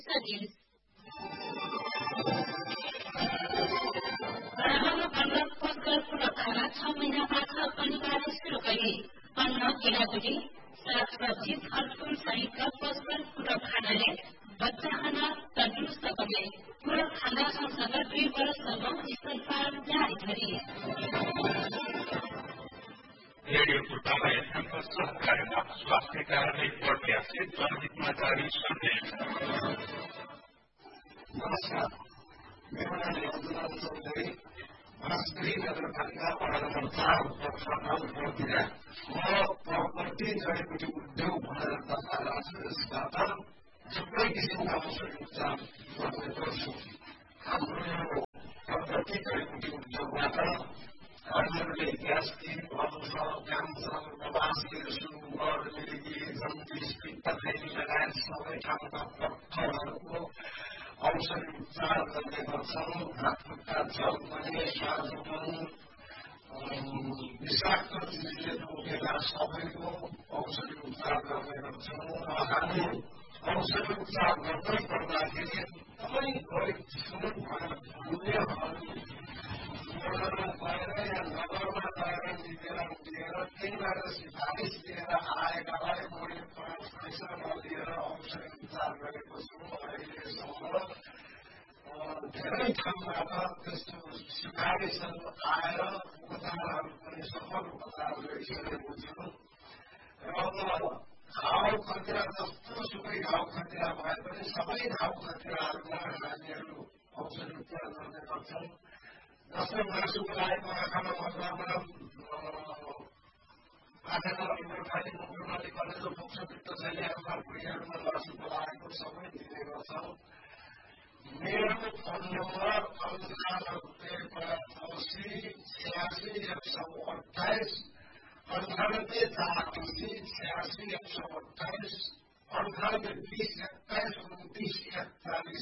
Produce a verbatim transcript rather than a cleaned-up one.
सकिन्छ। राहमा बन्न पक्का कुरा खाना छ महिनाबाट अनिवार्य सुरु गरे। अन्न केराबुटी सागसब्जी फलफुल सहितका पौष्टिक कुरा खानाले बच्चा खाना तन्दुरुस्त बने। पूरक खाना सँगसँगै दुई वर्षसम्म स्तनपान जारी गरे। रेडियोको दावा एफएमको सहकार्यमा स्वास्थ्य कार्यालय प्रत्याशित जनहितमा जारी सन्देश। नमस्कार, मेरो नाम रघुनाथ चौधरी, राष्ट्रिय नगरपालिका वडा नम्बर चार प्रखण्ड म प्रपर्टी जडीबुटी उद्योग भनेर दर्ता राख्छु। यसबाट थुप्रै किसिमका औषधि उपचार गर्ने गर्छु। हाम्रो यो प्रपर्टी जडीबुटी उद्योगबाट हजुरले ग्यास्ट्रिक, अल्सर, क्यान्सर, बवासिर, सुगर, मिर्गी, जन्डिस, पित्तथैली लगायत सबै ठाउँका पत्थरहरूको औषधि उपचार गर्ने गर्छौँ। हात खुट्टा जल्पने, श्वास रोक्नु, विषाक्त चिजले रोकेका सबैको औषधि उपचार गर्ने गर्छौँ। र हामी औषधि उपचार गर्दै पर्दाखेरि एकदमै गरिब छौँ भनेर भन्नेहरू गएर या नगरमा गएर लिएर दिएर त्यहीँबाट सिफारिस लिएर आएकालाई बढी पैसा नलिएर औषधि उपचार गरेको छौँ। अहिलेसम्म धेरै ठाउँबाट त्यस्तो सिफारिसहरू आएर उपचारहरू पनि सफल उपचार गरिसकेको छौँ। र घाउ खतिरा जस्तो सुकै घाउ खतिरा भए पनि सबै घाउ खतिराहरूमा हामीहरू औषधि उपचार गर्ने गर्छौँ। जस्तो मासुको लागि आँखामा मकरमा आँखामा खाली मुखमा कलेजो पुग्छ, पित्तथैली अन्डरक्रियाहरूमा मासुको लागेको सबै दिने गर्छौँ। मेरो फोन नम्बर अन्ठानब्बे पचासी छ्यासी एक सौ अठाइस अन्ठानब्बे चालिस छ्यासी एक सौ अठाइस अन्ठानब्बे बिस एक्काइस उन्तिस